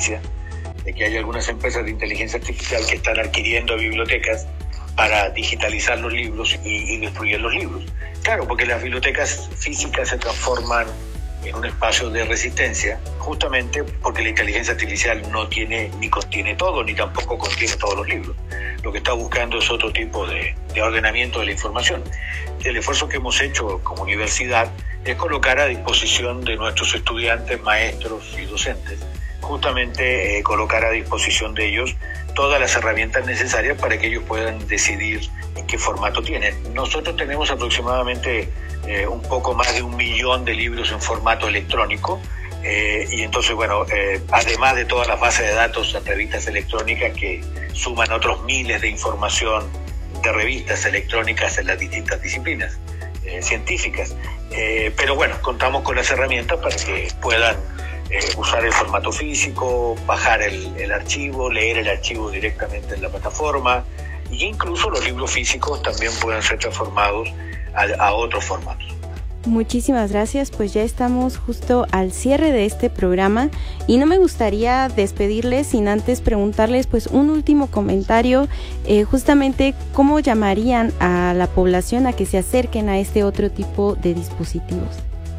noticia de que hay algunas empresas de inteligencia artificial que están adquiriendo bibliotecas para digitalizar los libros y destruir los libros. Claro, porque las bibliotecas físicas se transforman en un espacio de resistencia, justamente porque la inteligencia artificial no tiene ni contiene todo, ni tampoco contiene todos los libros. Lo que está buscando es otro tipo de ordenamiento de la información. El esfuerzo que hemos hecho como universidad es colocar a disposición de nuestros estudiantes, maestros y docentes, justamente colocar a disposición de ellos todas las herramientas necesarias para que ellos puedan decidir en qué formato tienen. Nosotros tenemos aproximadamente un poco más de 1 millón de libros en formato electrónico, y entonces, además de todas las bases de datos en revistas electrónicas que suman otros miles de información de revistas electrónicas en las distintas disciplinas científicas. Pero bueno, contamos con las herramientas para que puedan usar el formato físico, bajar el archivo, leer el archivo directamente en la plataforma, e incluso los libros físicos también pueden ser transformados a otros formatos. Muchísimas gracias, pues ya estamos justo al cierre de este programa y no me gustaría despedirles sin antes preguntarles pues un último comentario, justamente cómo llamarían a la población a que se acerquen a este otro tipo de dispositivos.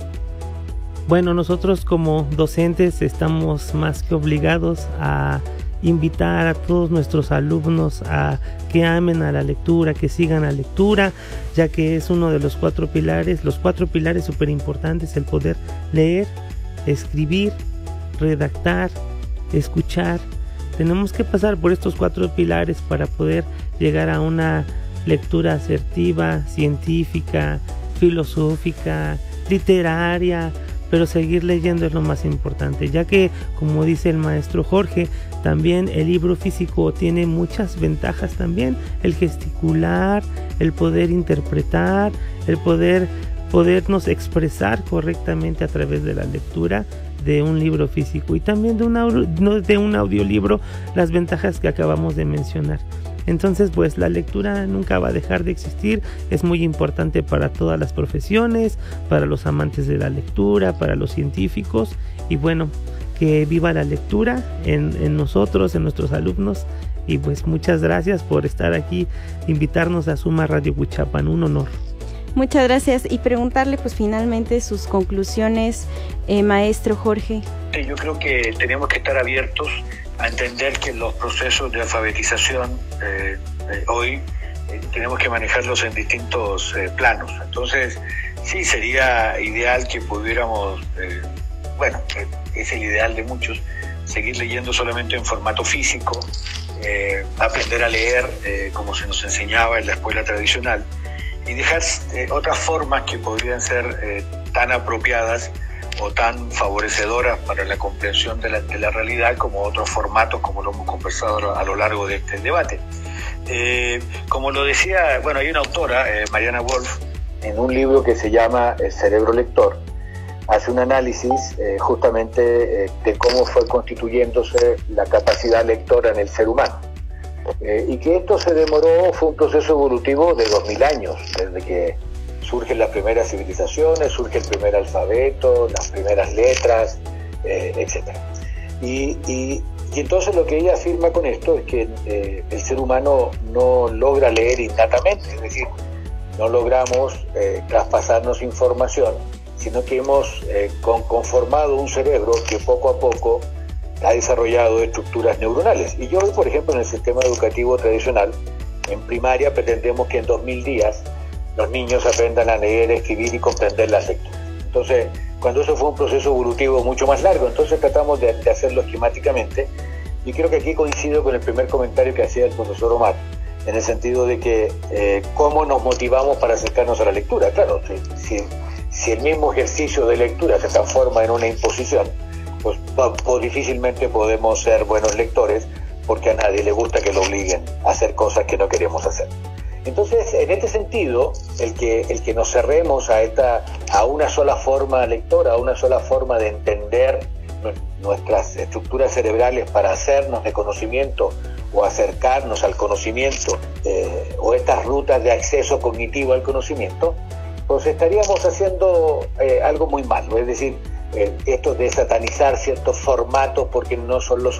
Bueno, nosotros como docentes estamos más que obligados a invitar a todos nuestros alumnos a que amen a la lectura, que sigan la lectura, ya que es uno de los 4 pilares súper importantes: el poder leer, escribir, redactar, escuchar. Tenemos que pasar por estos 4 pilares para poder llegar a una lectura asertiva, científica, filosófica, literaria, pero seguir leyendo es lo más importante, ya que, como dice el maestro Jorge, también el libro físico tiene muchas ventajas también: el gesticular, el poder interpretar, el podernos expresar correctamente a través de la lectura de un libro físico, y también de un audiolibro, las ventajas que acabamos de mencionar. Entonces, pues la lectura nunca va a dejar de existir, es muy importante para todas las profesiones, para los amantes de la lectura, para los científicos, y bueno, que viva la lectura en nosotros, en nuestros alumnos, y pues muchas gracias por estar aquí, invitarnos a Suma Radio Huichapan, un honor. Muchas gracias, y preguntarle pues finalmente sus conclusiones, maestro Jorge. Yo creo que tenemos que estar abiertos a entender que los procesos de alfabetización hoy tenemos que manejarlos en distintos planos. Entonces, sí, sería ideal que pudiéramos, es el ideal de muchos, seguir leyendo solamente en formato físico, aprender a leer como se nos enseñaba en la escuela tradicional, y dejar otras formas que podrían ser tan apropiadas o tan favorecedoras para la comprensión de la realidad como otros formatos, como lo hemos conversado a lo largo de este debate. Como lo decía, hay una autora, Mariana Wolf, en un libro que se llama El cerebro lector, hace un análisis justamente de cómo fue constituyéndose la capacidad lectora en el ser humano. Y que esto fue un proceso evolutivo de 2000 años, desde que surgen las primeras civilizaciones, surge el primer alfabeto, las primeras letras, etc. Y entonces lo que ella afirma con esto es que el ser humano no logra leer innatamente, es decir, no logramos traspasarnos información, sino que hemos conformado un cerebro que poco a poco ha desarrollado estructuras neuronales. Y yo hoy, por ejemplo, en el sistema educativo tradicional, en primaria pretendemos que en 2000 días los niños aprendan a leer, escribir y comprender las lecturas. Entonces, cuando eso fue un proceso evolutivo mucho más largo, entonces tratamos de hacerlo esquemáticamente, y creo que aquí coincido con el primer comentario que hacía el profesor Omar, en el sentido de que cómo nos motivamos para acercarnos a la lectura. Claro, si el mismo ejercicio de lectura se transforma en una imposición, pues difícilmente podemos ser buenos lectores, porque a nadie le gusta que lo obliguen a hacer cosas que no queremos hacer. Entonces, en este sentido, el que nos cerremos a una sola forma lectora, a una sola forma de entender nuestras estructuras cerebrales para hacernos de conocimiento o acercarnos al conocimiento, o estas rutas de acceso cognitivo al conocimiento, pues estaríamos haciendo algo muy malo. Es decir, esto de satanizar ciertos formatos porque no son los